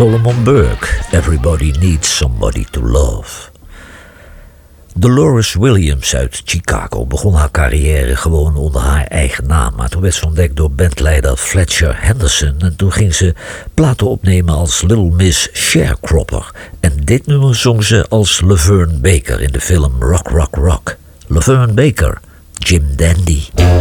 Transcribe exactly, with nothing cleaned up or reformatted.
Solomon Burke, Everybody Needs Somebody to Love. Dolores Williams uit Chicago begon haar carrière gewoon onder haar eigen naam. Maar toen werd ze ontdekt door bandleider Fletcher Henderson. En toen ging ze platen opnemen als Little Miss Sharecropper. En dit nummer zong ze als Laverne Baker in de film Rock, Rock, Rock. Laverne Baker, Jim Dandy.